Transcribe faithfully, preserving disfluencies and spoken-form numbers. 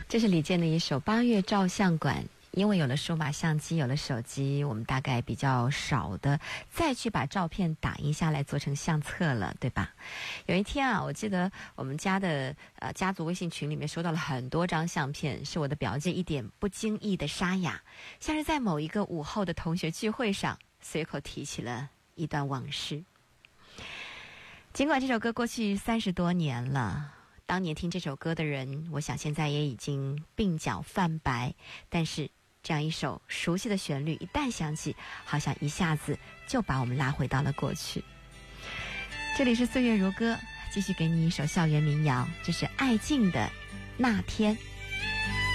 这是李健的一首《八月照相馆》。因为有了数码相机，有了手机，我们大概比较少的再去把照片打印下来做成相册了，对吧？有一天啊，我记得我们家的呃家族微信群里面收到了很多张相片，是我的表姐一点不经意的沙哑，像是在某一个午后的同学聚会上随口提起了一段往事。尽管这首歌过去三十多年了，当年听这首歌的人，我想现在也已经鬓角泛白，但是这样一首熟悉的旋律一旦响起，好像一下子就把我们拉回到了过去。这里是岁月如歌，继续给你一首校园民谣，这是艾敬的《那天》。